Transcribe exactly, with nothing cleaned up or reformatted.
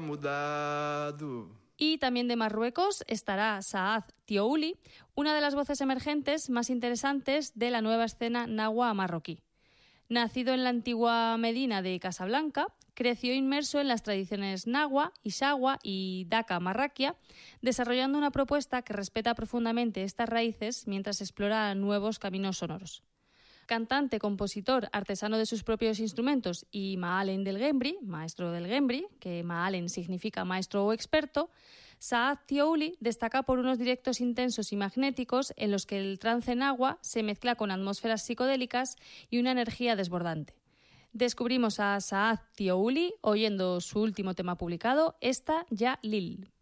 mudado. Y también de Marruecos estará Saad Thiouli, una de las voces emergentes más interesantes de la nueva escena nahua marroquí. Nacido en la antigua Medina de Casablanca, creció inmerso en las tradiciones nahua, ishawa y daka marraquia, desarrollando una propuesta que respeta profundamente estas raíces mientras explora nuevos caminos sonoros. Cantante, compositor, artesano de sus propios instrumentos y Maalen del Gembri, maestro del Gembri, que Maalen significa maestro o experto, Saad Thiouli destaca por unos directos intensos y magnéticos en los que el trance nahua se mezcla con atmósferas psicodélicas y una energía desbordante. Descubrimos a Saad Thiouli oyendo su último tema publicado, Esta Ya Lil.